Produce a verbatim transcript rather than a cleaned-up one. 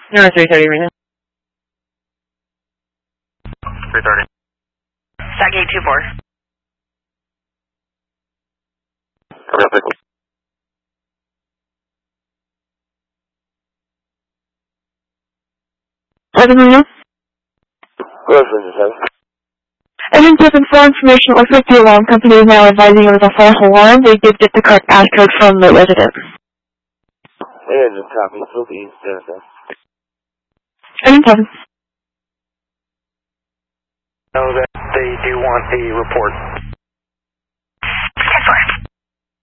No, three thirty right now. three thirty. Stack eight two four. Seven Marino. Agents have informed information. Looks like the alarm company is now advising of a false alarm. They did get the correct passcode from the resident. Agent copy. Philippines, Genesis. Agent seven. Know that they do want a report.